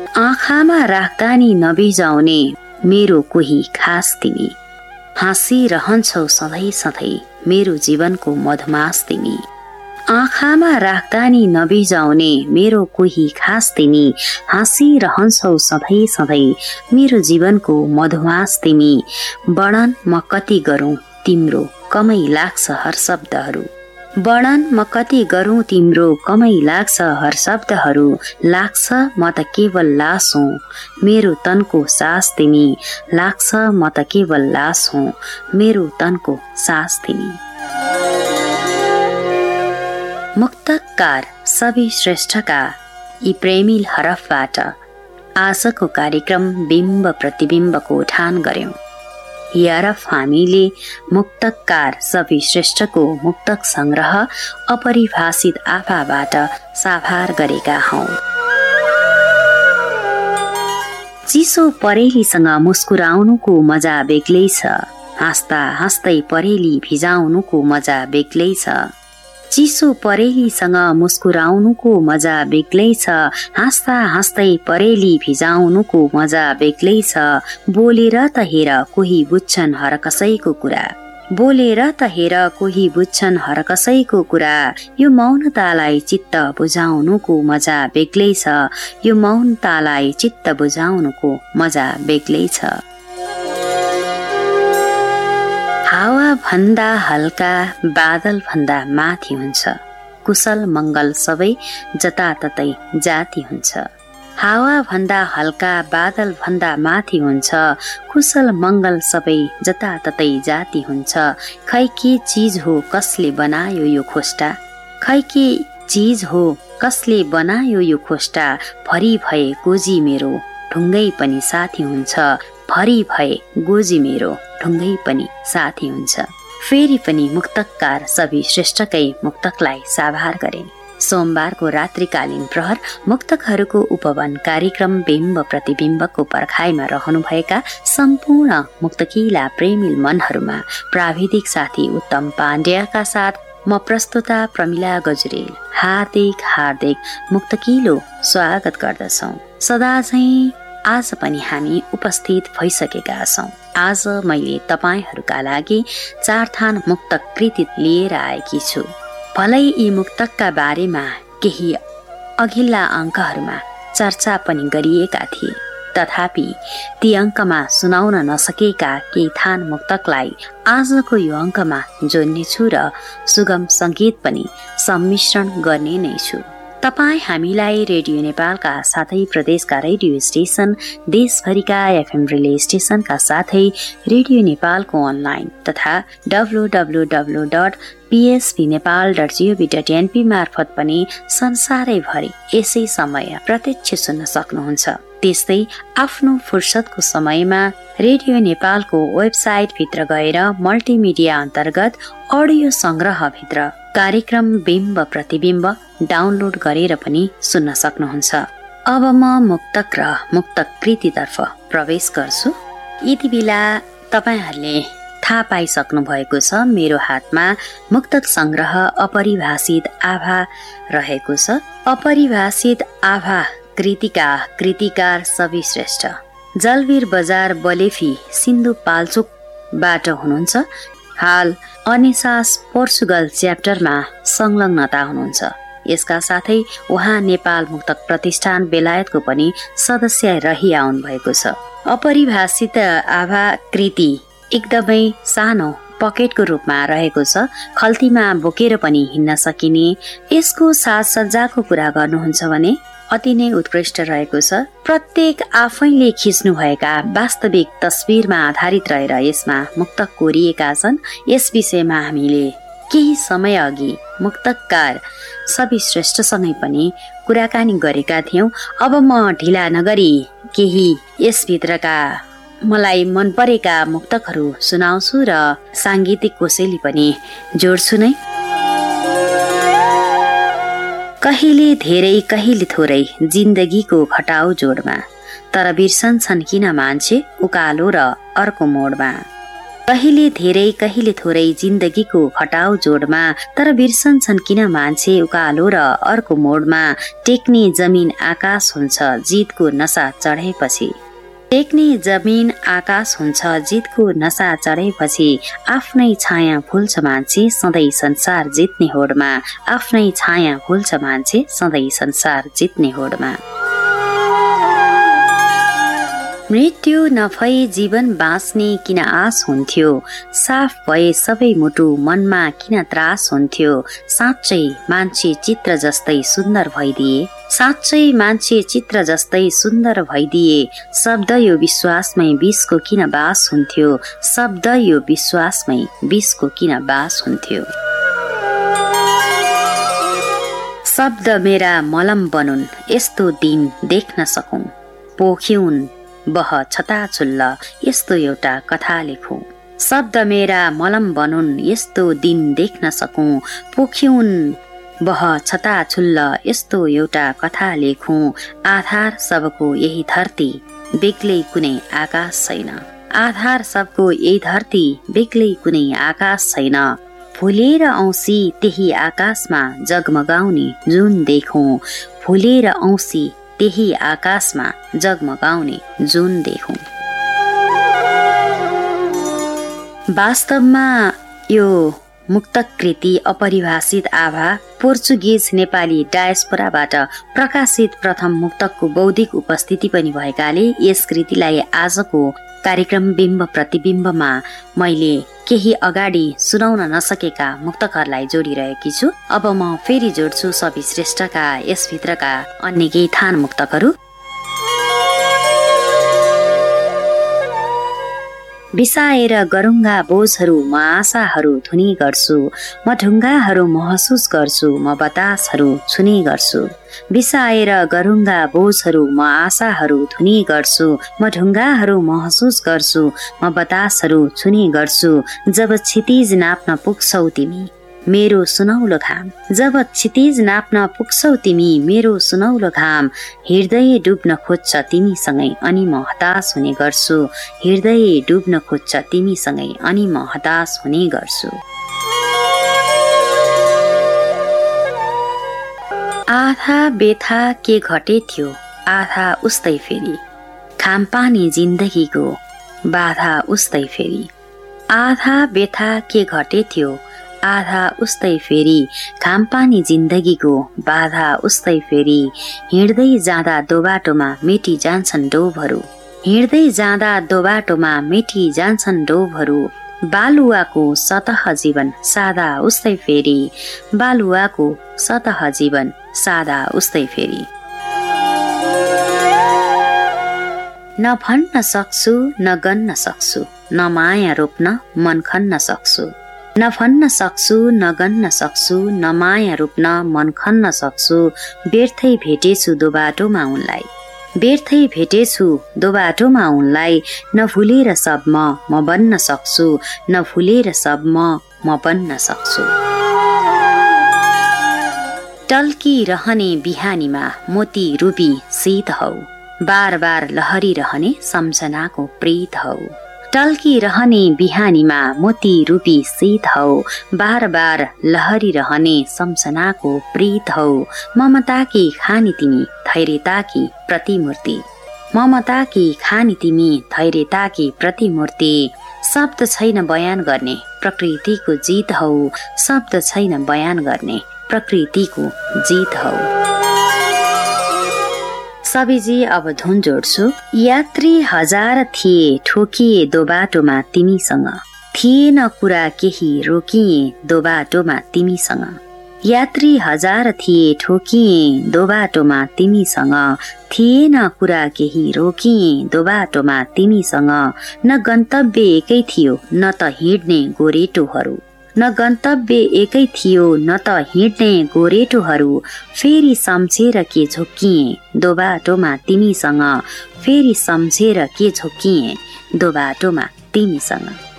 आँखामा राख्दा नि नबिजाउने मेरो कोही खास तिमी, हाँसिरहन्छौ सधैँ सधैँ मेरो जीवनको मधुमास तिमी। आँखामा राख्दा नि नबिजाउने मेरो कोही खास तिमी, हाँसिरहन्छौ सधैँ सधैँ मेरो जीवनको मधुमास तिमी। वर्णन म कति गरौँ तिम्रो कमै लाग्छ हर शब्दहरू, वर्णन म कति गरौँ तिम्रो कमै लाग्छ हर शब्दहरू। लाग्छ म त केवल लास हुँ मेरो तनको सास तिमी, लाग्छ म त केवल लास हुँ मेरो तनको सास तिमी। मुक्तकार सबी श्रेष्ठका यी प्रेमिल हरफबाट आजको कार्यक्रम बिम्ब प्रतिबिम्बको उठान गर्यौं। यी हरफ हामीले मुक्तकार सबी श्रेष्ठको मुक्तक संग्रह अपरिभाषित आफाबाट साभार गरेका हौं। चिसो परेलीसँग मुस्कुराउनुको मजा बेग्लै छ, हाँस्दा हाँस्दै परेली भिजाउनुको मजा बेग्लै छ। चिसो परेलीसँग मुस्कुराउनुको मजा बेग्लै छ, हाँस्दा हाँस्दै परेली भिजाउनुको मजा बेग्लै छ। बोलेर त हेर कोही बुझ्छन् हर कसैको कुरा, बोलेर त हेर कोही बुझ्छन् हर कसैको कुरा। यो मौनतालाई चित्त बुझाउनुको मजा बेग्लै छ, यो मौनतालाई चित्त बुझाउनुको मजा बेग्लै छ। हावा भन्दा हल्का बादल भन्दा माथि हुन्छ, कुशल मंगल सबै जताततै जाति हुन्छ। हावा भन्दा हल्का बादल भन्दा माथि हुन्छ, कुशल मंगल सबै जताततै जाति हुन्छ। खै के चीज हो कसले बनायो यो खोस्टा, खै के चीज हो कसले बनायो यो खोस्टा। भरि भए गोजी मेरो ढुङ्गै पनि साथी हुन्छ, भरि भए गोजी मेरो ढुङ्गै पनि साथी हुन्छ। फेरि पनि मुक्तकार सबी श्रेष्ठकै मुक्तकलाई साभार गरे। सोमबारको रात्रिकालीन प्रहर मुक्तकहरूको उपवन कार्यक्रम बिम्ब प्रतिबिम्बको पर्खाइमा रहनुभएका सम्पूर्ण मुक्तकिला प्रेमिल मनहरूमा प्राविधिक साथी उत्तम पाण्डेका साथ म प्रस्तुता प्रमिला गजुरेल हार्दिक हार्दिक मुक्तकिलो स्वागत गर्दछौं। सदा झैं आज पनि हामी उपस्थित भइसकेका छौं। आज मैले तपाईहरूका लागि 4 थान मुक्तक कृति लिएर आएकी छु। भलै यी मुक्तकका बारेमा केही अघिल्ला अङ्कहरूमा चर्चा पनि गरिएका थिए, तथापि ती अङ्कमा सुनाउन नसकेका केही थान मुक्तकलाई आजको यो अङ्कमा जोड्नेछु र सुगम संगीत पनि सम्मिश्रण गर्ने नै छु। तपाई हामीलाई रेडियो नेपालका साथै प्रदेशका रेडियो स्टेशन, देशभरिका एफएम रिले स्टेशनका साथै रेडियो नेपालको अनलाइन तथा www.psvnepal.gov.np मार्फत पनि संसारैभरि यसै समय प्रत्यक्ष सुन्न सक्नुहुन्छ। त्यस्तै आफ्नो फुर्सदको समयमा रेडियो नेपालको वेबसाइट भित्र गएर मल्टिमिडिया अन्तर्गत अडियो संग्रह भित्र कार्यक्रम बिम्ब प्रतिबिम्ब डाउनलोड गरेर पनि सुन्न सक्नुहुन्छ। अब म मुक्तक र मुक्तक कृतितर्फ प्रवेश गर्छु। यति बेला तपाईहरूले थाहा पाइसक्नु भएको छ मेरो हातमा मुक्तक संग्रह अपरिभाषित आभा रहेको छ। अपरिभाषित आभा कृतिका कृतिकार सबी श्रेष्ठ जलवीर बजार बलेफी सिन्धुपाल्चोकबाट हुनुहुन्छ। हाल अनिसास पोर्चुगल च्याप्टरमा संलग्नता हुनुहुन्छ। यसका साथै उहाँ नेपाल मुक्तक प्रतिष्ठान बेलायतको पनि सदस्य रहि आउनु भएको छ। अपरिभाषित आभा कृति एकदमै सानो पकेटको रूपमा रहेको छ, खल्तीमा बोकेर पनि हिँड्न सकिने। यसको साजसज्जाको कुरा गर्नुहुन्छ भने अति नै उत्कृष्ट रहेको छ। प्रत्येक आफैले खिच्नु भएका वास्तविक तस्बिरमा आधारित रहेर यसमा मुक्तक कोरिएका छन्। यस विषयमा हामीले केही समय अघि मुक्तकार सबी श्रेष्ठसँगै पनि कुराकानी गरेका थियौं। अब म ढिला नगरी केही यसभित्रका मलाई मन परेका मुक्तकहरू सुनाउँछु र सांगीतिक कोसेली पनि जोड्छु नै। कहिले धेरै कहिले थोरै जिन्दगीको घटाउ जोडमा, तर बिर्सन्छन् किन मान्छे उकालो र अर्को मोडमा। कहिले धेरै कहिले थोरै जिन्दगीको खटाउ जोडमा, तर बिर्सन्छन् किन मान्छे उकालो र अर्को मोडमा। टेक्ने जमिन आकाश हुन्छ जितको नशा चढेपछि। टेक्ने जमिन आकाश हुन्छ जितको नशा चढेपछि। आफ्नै छाया भुल्छ मान्छे सधैँ संसार जित्ने होडमा। आफ्नै छाया भुल्छ मान्छे सधैँ संसार जित्ने होडमा। मृत्यु नभई जीवन बाँच्ने किन आस हुन्थ्यो। साफ भए सबै मुटु मनमा किन त्रास हुन्थ्यो। साँच्चै मान्छे चित्र जस्तै सुन्दर भइदिए। साँच्चै मान्छे चित्र जस्तै सुन्दर भइदिए। शब्द यो विश्वासमै विषको किन बास हुन्थ्यो। शब्द यो विश्वासमै विषको किन बास हुन्थ्यो। शब्द मेरा मलम बनुन् यस्तो दिन देख्न सकौं। पोख्यौन् बह छताछुल्ल यस्तो एउटा कथा लेखौं। शब्द मेरा मलम बनुन् यस्तो दिन देख्न सकौं। पोख्यौन् बह छताछुल्ल यस्तो एउटा कथा लेखौं। आधार सबको यही धरती बेग्लै कुनै आकाश छैन। आधार सबको यही धरती बेग्लै कुनै आकाश छैन। फुलेर औँसी त्यही आकाशमा जगमगाउने जुन देखौं। फुलेर औँसी त्यही आकाशमा जगमगाउने जुन देखौं। वास्तवमा यो मुक्तक कृति अपरिभाषित आभा पोर्चुगिज नेपाली डायस्पोराबाट प्रकाशित प्रथम मुक्तकको बौद्धिक उपस्थिति पनि भएकाले यस कृतिलाई आजको कार्यक्रम बिम्ब प्रतिबिम्बमा मैले केही अगाडि सुनाउन नसकेका मुक्तकहरूलाई जोडिरहेकी छु। अब म फेरि जोड्छु सबि श्रेष्ठका यसभित्रका अन्य केही थान मुक्तकहरू। बिसाएर गरुङ्गा बोझहरू म आशाहरू धुनी गर्छु। म ढुङ्गाहरू महसुस गर्छु म बतासहरू छुने गर्छु। बिसाएर गरुङ्गा बोझहरू म आशाहरू धुनी गर्छु। म ढुङ्गाहरू महसुस गर्छु म बतासहरू छुने गर्छु। जब क्षितिज नाप्न पुग्छौ तिमी मेरो सुनौलो घाम। जब क्षितिज नाप्न पुग्छौ तिमी मेरो सुनौलो घाम। हृदय डुब्न खोज्छ तिमीसँगै अनि म हताश हुने गर्छु। हृदय डुब्न खोज्छ तिमीसँगै अनि म हताश हुने गर्छु। आधा बेथा के घटे थियो आधा उस्तै फेरि। खामपानी जिन्दगीको बाधा उस्तै फेरि। आधा बेथा के घटे थियो आधा उस्तै फेरि। खामपानी जिन्दगीको बाधा उस्तै फेरि। हिँड्दै जाँदा दोबाटोमा मेटी जान्छन् डोबहरू। हिँड्दै जाँदा दोबाटोमा मेटी जान्छन् डोबहरू। बालुवाको सतह जीवन सादा उस्तै फेरि। बालुवाको सतह जीवन सादा उस्तै फेरि। न भन्न सक्छु न गन्न सक्छु न माया रोप्न मन खन्न सक्छु। न भन्न सक्छु न गन्न सक्छु न माया रोप्न मन खन्न सक्छु। व्यर्थै भेटेछु दोबाटोमा उनलाई। व्यर्थै भेटेछु दोबाटोमा उनलाई। न भुलेर सब म बन्न सक्छु। न भुलेर सब म बन्न सक्छु। टल्की रहने बिहानीमा मोती रूपी शीत हौ। बार बार लहरी रहने सम्झनाको प्रीत हौ। टल्की रहने बिहानीमा मोती रूपी शीत हौ। बार बार लहरी रहने सम्झनाको प्रीत हौ। ममताकी खानी तिमी धैर्यताकी प्रतिमूर्ति। ममताकी खानी तिमी धैर्यताकी प्रतिमूर्ति। शब्द छैन बयान गर्ने प्रकृतिको जित हौ। शब्द छैन बयान गर्ने प्रकृतिको जित हौ। सबैजी अब धुन जोड्छु। यात्री हजार थिए ठोकिए दो बाटोमा तिमीसँग। थिएन कुरा केही रोकिए दो बाटोमा तिमीसँग। यात्री हजार थिए ठोकिए दो बाटोमा तिमीसँग। थिएन कुरा केही रोकिए दो बाटोमा तिमीसँग। न गन्तव्य एकै थियो न त हिँड्ने गोरेटोहरू। न गन्तव्य एकै थियो न त हिँड्ने गोरेटोहरू। फेरि सम्झेर के झोक्किए दो बाटोमा तिमीसँग। फेरि सम्झेर के झोक्किए दो बाटोमा तिमीसँग।